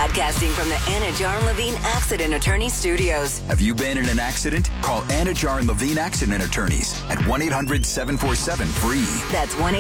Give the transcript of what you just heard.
Broadcasting from the Anna Jar Levine Accident Attorney Studios. Have you been in an accident? Call Anna Jar Levine Accident Attorneys at 1-800-747-FREE. That's 1